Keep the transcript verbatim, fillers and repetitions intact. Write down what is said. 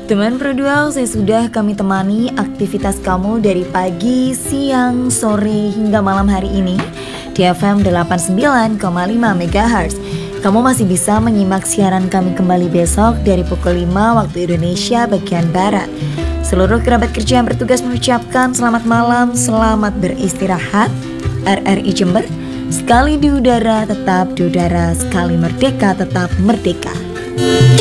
Teman Produal, saya sudah kami temani aktivitas kamu dari pagi, siang, sore hingga malam hari ini di F M delapan puluh sembilan koma lima megahertz. Kamu masih bisa menyimak siaran kami kembali besok dari pukul lima waktu Indonesia bagian Barat. Seluruh kerabat kerja yang bertugas mengucapkan selamat malam, selamat beristirahat. R R I Jember, sekali di udara tetap di udara, sekali merdeka tetap merdeka.